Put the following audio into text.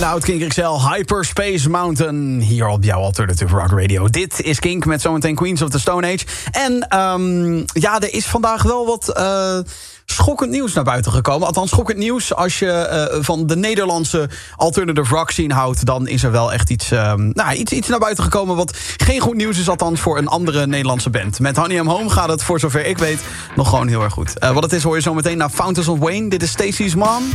Out, Kink XL, Hyperspace Mountain. Hier op jouw Alternative Rock Radio. Dit is Kink met zometeen Queens of the Stone Age. En er is vandaag wel wat schokkend nieuws naar buiten gekomen. Althans, schokkend nieuws. Als je van de Nederlandse alternative rock scene houdt, dan is er wel echt iets naar buiten gekomen wat geen goed nieuws is, althans voor een andere Nederlandse band. Met Honey I'm Home gaat het, voor zover ik weet, nog gewoon heel erg goed. Wat het is hoor je zometeen naar Fountains of Wayne. Dit is Stacey's Mom.